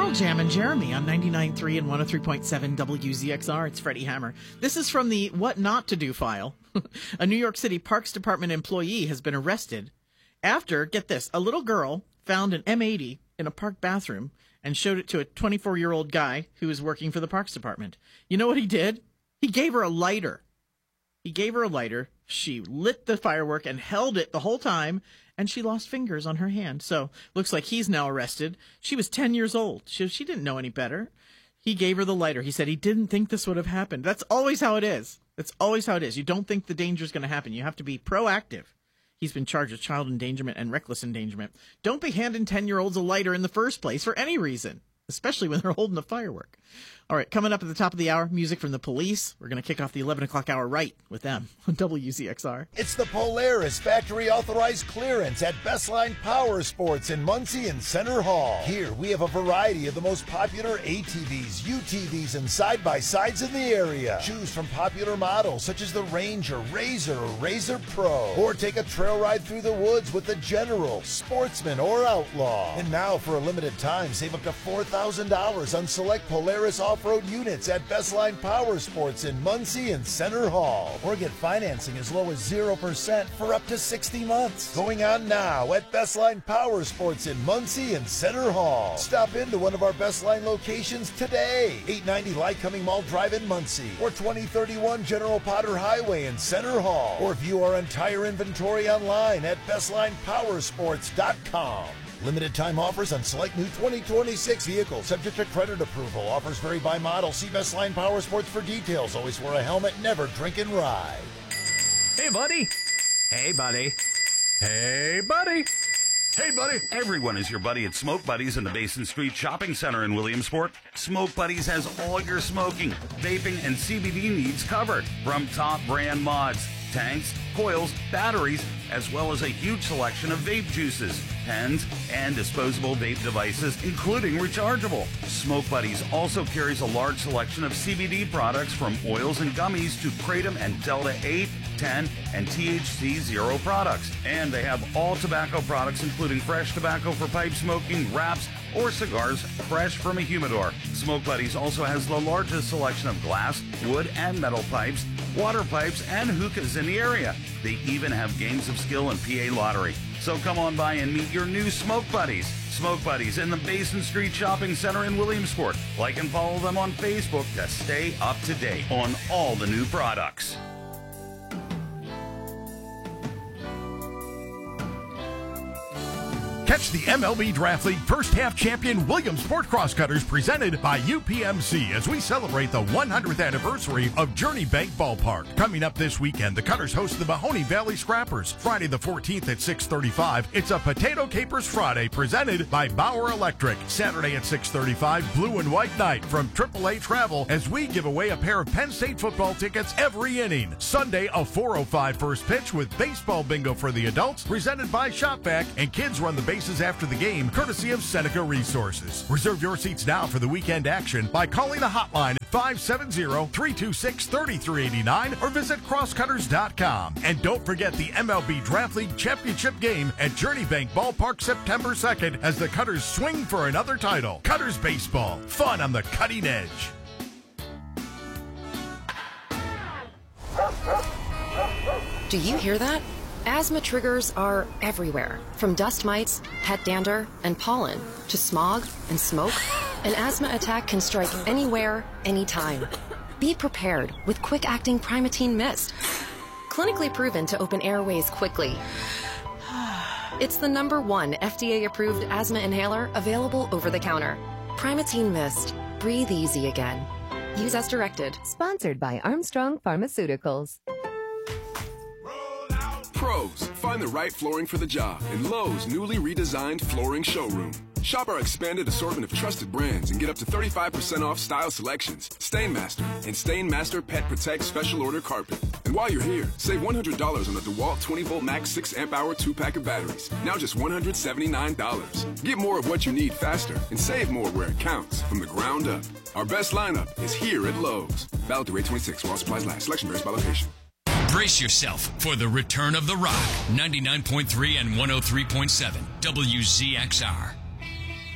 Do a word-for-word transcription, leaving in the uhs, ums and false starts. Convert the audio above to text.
Pearl Jam and Jeremy on ninety-nine point three and one oh three point seven W Z X R. It's Freddie Hammer. This is from the What Not to Do file. A New York City Parks Department employee has been arrested after, get this, a little girl found an M eighty in a park bathroom and showed it to a twenty-four-year-old guy who was working for the Parks Department. You know what he did? He gave her a lighter. He gave her a lighter. She lit the firework and held it the whole time, and she lost fingers on her hand. So looks like he's now arrested. She was ten years old. She, she didn't know any better. He gave her the lighter. He said he didn't think this would have happened. That's always how it is. That's always how it is. You don't think the danger is going to happen. You have to be proactive. He's been charged with child endangerment and reckless endangerment. Don't be handing ten-year-olds a lighter in the first place for any reason, especially when they're holding a firework. All right, coming up at the top of the hour, music from the Police. We're going to kick off the eleven o'clock hour right with them on W Z X R. It's the Polaris factory authorized clearance at Bestline Power Sports in Muncie and Center Hall. Here we have a variety of the most popular A T Vs, U T Vs, and side-by-sides in the area. Choose from popular models such as the Ranger, Razor, or Razor Pro. Or take a trail ride through the woods with the General, Sportsman, or Outlaw. And now for a limited time, save up to four thousand dollars on select Polaris off-road units at Bestline Power Sports in Muncie and Center Hall. Or get financing as low as zero percent for up to sixty months. Going on now at Bestline Power Sports in Muncie and Center Hall. Stop into one of our Bestline locations today. eight ninety Lycoming Mall Drive in Muncie, or twenty thirty-one General Potter Highway in Center Hall. Or view our entire inventory online at bestline power sports dot com. Limited time offers on select new twenty twenty-six vehicles, subject to credit approval. Offers vary by model. See Bestline Power Sports for details. Always wear a helmet, never drink and ride. Hey, buddy. Hey, buddy. Hey, buddy. Hey, buddy. Everyone is your buddy at Smoke Buddies in the Basin Street Shopping Center in Williamsport. Smoke Buddies has all your smoking, vaping, and C B D needs covered. From top brand mods, tanks, coils, batteries, as well as a huge selection of vape juices, pens, and disposable vape devices, including rechargeable. Smoke Buddies also carries a large selection of C B D products from oils and gummies to Kratom and Delta eight, ten, and T H C zero products. And they have all tobacco products, including fresh tobacco for pipe smoking, wraps, or cigars fresh from a humidor. Smoke Buddies also has the largest selection of glass, wood, and metal pipes, water pipes, and hookahs in the area. They even have games of skill and P A lottery. So come on by and meet your new Smoke Buddies. Smoke Buddies in the Basin Street Shopping Center in Williamsport. Like and follow them on Facebook to stay up to date on all the new products. Catch the M L B Draft League first half champion Williamsport Crosscutters presented by U P M C as we celebrate the one hundredth anniversary of Journey Bank Ballpark. Coming up this weekend, the Cutters host the Mahoney Valley Scrappers. Friday the fourteenth at six thirty-five, it's a Potato Capers Friday presented by Bauer Electric. Saturday at six thirty-five, Blue and White Night from triple A Travel as we give away a pair of Penn State football tickets every inning. Sunday, a four oh five first pitch with baseball bingo for the adults presented by Shopvac, and kids run the bases after the game courtesy of Seneca Resources. Reserve your seats now for the weekend action by calling the hotline at five seven zero, three two six, three three eight nine or visit crosscutters dot com. And don't forget the M L B Draft League Championship game at Journey Bank Ballpark September second as the Cutters swing for another title. Cutters Baseball, fun on the cutting edge. Do you hear that? Asthma triggers are everywhere, from dust mites, pet dander, and pollen, to smog and smoke. An asthma attack can strike anywhere, anytime. Be prepared with quick-acting Primatene Mist. Clinically proven to open airways quickly. It's the number one F D A-approved asthma inhaler available over the counter. Primatene Mist. Breathe easy again. Use as directed. Sponsored by Armstrong Pharmaceuticals. Pros, find the right flooring for the job in Lowe's newly redesigned flooring showroom. Shop our expanded assortment of trusted brands and get up to thirty-five percent off style selections, Stainmaster, and Stainmaster Pet Protect Special Order Carpet. And while you're here, save one hundred dollars on the DeWalt twenty volt Max six amp hour two-pack of batteries, now just one hundred seventy-nine dollars. Get more of what you need faster and save more where it counts from the ground up. Our best lineup is here at Lowe's. Valid through eight twenty-six while supplies last. Selection varies by location. Brace yourself for the return of the rock. ninety-nine point three and one oh three point seven W Z X R.